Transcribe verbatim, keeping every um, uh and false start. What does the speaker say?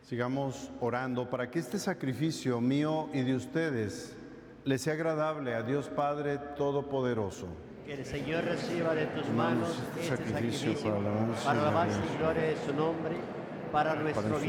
Sigamos orando para que este sacrificio mío y de ustedes le sea agradable a Dios Padre Todopoderoso. Que el Señor reciba de tus manos Manos este este sacrificio sacrificio para alabanza y para alabanza gloria y gloria de su nombre, para nuestro para bien